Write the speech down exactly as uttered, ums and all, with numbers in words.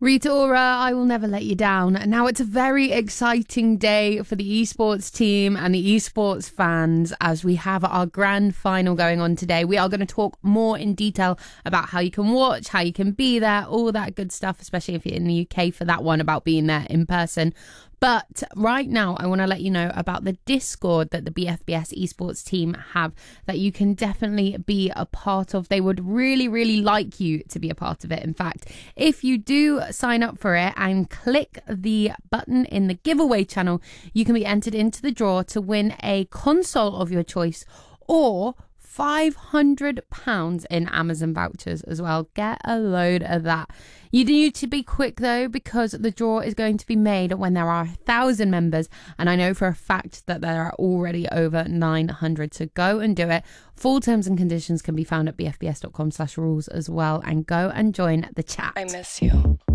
Rita Ora, I will never let you down. Now, it's a very exciting day for the esports team and the esports fans as we have our grand final going on today. We are going to talk more in detail about how you can watch, how you can be there, all that good stuff, especially if you're in the U K for that one about being there in person. But right now, I want to let you know about the Discord that the B F B S esports team have that you can definitely be a part of. They would really, really like you to be a part of it. In fact, if you do sign up for it and click the button in the giveaway channel, you can be entered into the draw to win a console of your choice or five hundred pounds in Amazon vouchers as well. Get a load of that. You need to be quick though, because the draw is going to be made when there are a thousand members, and I know for a fact that there are already over nine hundred. So go and do it. Full terms and conditions can be found at b f b s dot com slash rules as well, and go and join the chat. I miss you.